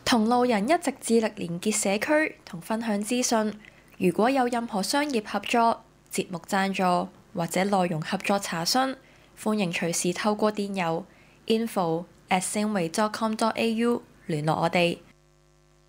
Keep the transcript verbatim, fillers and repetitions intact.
同路人一直致力連結社區同分享資訊。如果有任何商業合作、節目贊助或者內容合作查詢，歡迎隨時透過電郵 info at 星匯 dot com dot a u 聯絡我哋。